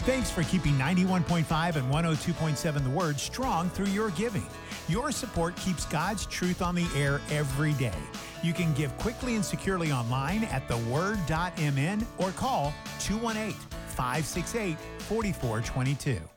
Thanks for keeping 91.5 and 102.7 The Word strong through your giving. Your support keeps God's truth on the air every day. You can give quickly and securely online at theword.mn or call 218-568-4422.